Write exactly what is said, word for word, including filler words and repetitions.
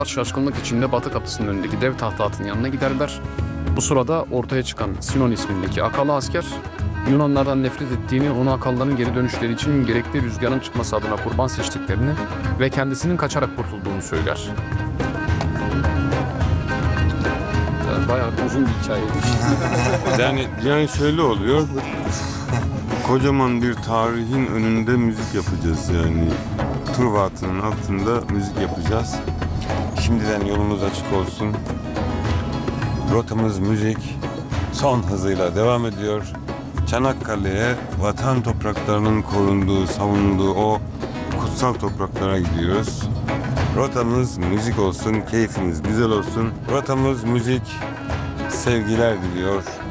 Şaşkınlık içinde batı kapısının önündeki dev tahta atın yanına giderler. Bu sırada ortaya çıkan Sinon ismindeki akalı asker, Yunanlardan nefret ettiğini, onu akalların geri dönüşleri için gerekli rüzgarın çıkması adına kurban seçtiklerini ve kendisinin kaçarak kurtulduğunu söyler. Yani bayağı uzun bir hikayeydi. Yani, yani şöyle oluyor. Kocaman bir tarihin önünde müzik yapacağız yani. Truva atının altında müzik yapacağız. Şimdiden yolunuz açık olsun. Rotamız müzik son hızıyla devam ediyor. Çanakkale'ye, vatan topraklarının korunduğu, savunduğu o kutsal topraklara gidiyoruz. Rotamız müzik olsun, keyfimiz güzel olsun. Rotamız müzik, sevgiler diliyor.